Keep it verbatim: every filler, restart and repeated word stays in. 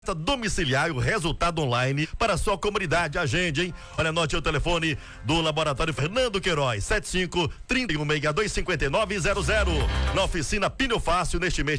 Domiciliar o resultado online para a sua comunidade. Agende, hein? Olha, anote o telefone do Laboratório Fernando Queiroz, sete cinco, três um seis dois, cinco nove zero zero. Na oficina Pinho Fácil, neste mês